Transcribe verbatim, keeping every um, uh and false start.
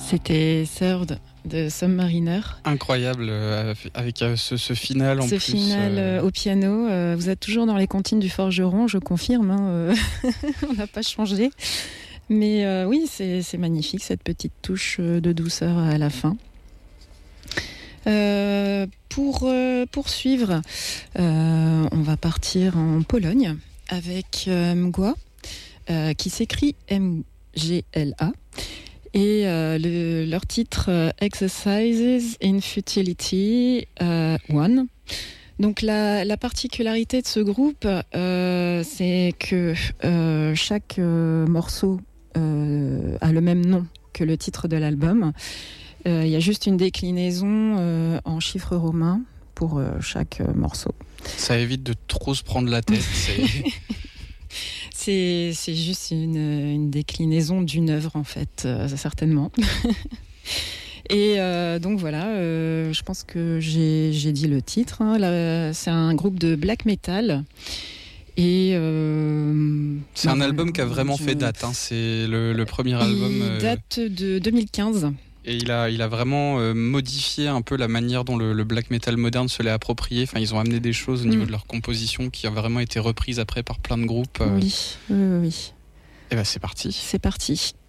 C'était Third de Submariner. Incroyable, euh, avec euh, ce, ce final en ce plus. Ce final euh... au piano. Euh, vous êtes toujours dans les comptines du Forgeron, je confirme. Hein, euh... On n'a pas changé. Mais euh, oui, c'est, c'est magnifique, cette petite touche de douceur à la fin. Euh, pour euh, poursuivre, euh, on va partir en Pologne avec euh, Mgła, euh, qui s'écrit M G L A. Et euh, le, leur titre euh, Exercises in Futility euh, One. Donc la, la particularité de ce groupe, euh, c'est que euh, chaque euh, morceau euh, a le même nom que le titre de l'album. Il euh, y a juste une déclinaison euh, en chiffres romains pour euh, chaque euh, morceau. Ça évite de trop se prendre la tête. C'est... C'est, c'est juste une, une déclinaison d'une œuvre, en fait, euh, certainement. Et euh, donc voilà, euh, je pense que j'ai, j'ai dit le titre. Hein. Là, c'est un groupe de black metal. Et euh, c'est un album qui a vraiment je... fait date. Hein. C'est le, le premier album. Il euh... date de deux mille quinze. Et il a, il a vraiment euh, modifié un peu la manière dont le, le black metal moderne se l'est approprié. Enfin, ils ont amené des choses au niveau mmh. de leur composition qui ont vraiment été reprises après par plein de groupes. Oui, oui, oui. Et ben c'est parti. C'est parti.